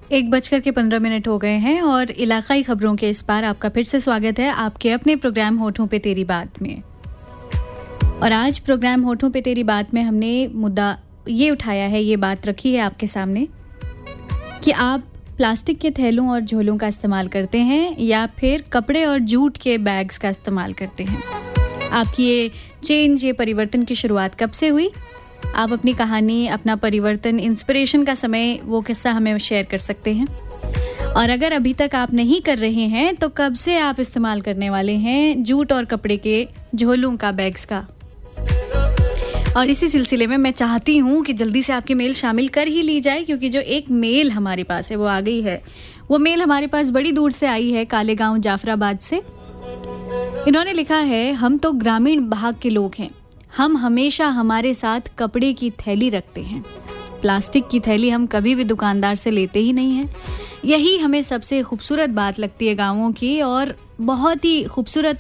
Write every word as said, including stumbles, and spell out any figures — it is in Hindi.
एक बजकर के पंद्रह मिनट हो गए हैं और इलाकाई खबरों के इस पार आपका फिर से स्वागत है आपके अपने प्रोग्राम होठों पे तेरी बात में। और आज प्रोग्राम होठों पे तेरी बात में हमने मुद्दा ये उठाया है, ये बात रखी है आपके सामने कि आप प्लास्टिक के थैलों और झोलों का इस्तेमाल करते हैं या फिर कपड़े और जूट के बैग्स का इस्तेमाल करते हैं। आपकी ये चेंज, ये परिवर्तन की शुरुआत कब से हुई? आप अपनी कहानी, अपना परिवर्तन, इंस्पिरेशन का समय, वो किस्सा हमें शेयर कर सकते हैं। और अगर अभी तक आप नहीं कर रहे हैं तो कब से आप इस्तेमाल करने वाले हैं जूट और कपड़े के झोलों का, बैग्स का? और इसी सिलसिले में मैं चाहती हूँ कि जल्दी से आपकी मेल शामिल कर ही ली जाए, क्योंकि जो एक मेल हमारे पास है वो आ गई है। वो मेल हमारे पास बड़ी दूर से आई है, कालेगांव जाफराबाद से। इन्होंने लिखा है, हम तो ग्रामीण भाग के लोग हैं, हम हमेशा हमारे साथ कपड़े की थैली रखते हैं। प्लास्टिक की थैली हम कभी भी दुकानदार से लेते ही नहीं हैं। यही हमें सबसे खूबसूरत बात लगती है गाँवों की, और बहुत ही खूबसूरत